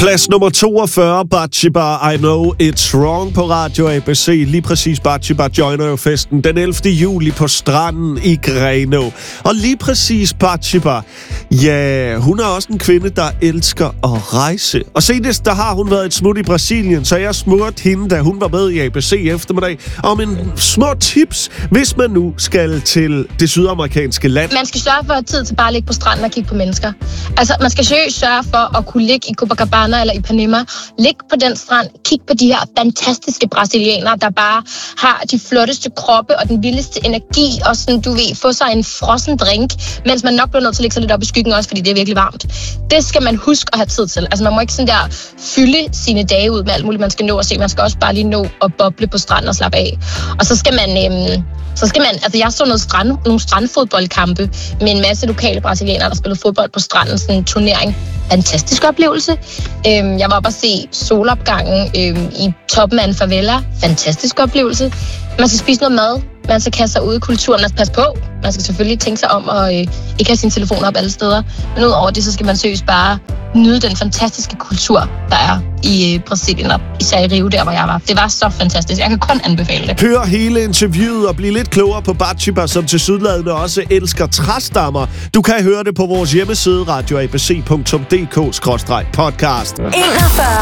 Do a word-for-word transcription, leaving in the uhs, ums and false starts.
Plads nummer toogfyrre, Bachiba, I Know It's Wrong på Radio A B C. Lige præcis, Bachiba joiner jo festen den ellevte juli på stranden i Grenaa. Og lige præcis Bachiba, ja, hun er også en kvinde, der elsker at rejse. Og senest, der har hun været et smut i Brasilien, så jeg smurte hende, da hun var med i A B C eftermiddag, om en små tips, hvis man nu skal til det sydamerikanske land. Man skal sørge for at have tid til bare at ligge på stranden og kigge på mennesker. Altså, man skal seriøst sørge for at kunne ligge i Copacabana eller i Panama, ligge på den strand, kigge på de her fantastiske brasilianere, der bare har de flotteste kroppe og den vildeste energi, og sådan, du ved, få sig en frossen drink, mens man nok bliver nødt til at lægge sig lidt op i skyggen også, fordi det er virkelig varmt. Det skal man huske at have tid til. Altså, man må ikke sådan der fylde sine dage ud med alt muligt, man skal nå at se. Man skal også bare lige nå at boble på stranden og slappe af. Og så skal man... Øhm, Så skal man, altså jeg så noget strand, nogle strandfodboldkampe med en masse lokale brasilianere, der spillede fodbold på stranden, sådan en turnering. Fantastisk oplevelse. Øhm, jeg var oppe at se solopgangen øhm, i toppen af en favela. Fantastisk oplevelse. Man skal spise noget mad. Man skal kaste sig ud i kulturen. Man skal passe på. Man skal selvfølgelig tænke sig om at øh, ikke have sin telefon op alle steder. Men udover det, så skal man seriøst bare nyde den fantastiske kultur, der er i øh, Brasilien, og især i Rio, der hvor jeg var. Det var så fantastisk. Jeg kan kun anbefale det. Hør hele interviewet og bliv lidt klogere på Bachiba, som tilsyneladende også elsker træstammer. Du kan høre det på vores hjemmeside radio a b c punktum d k skråstreg podcast. enogfyrre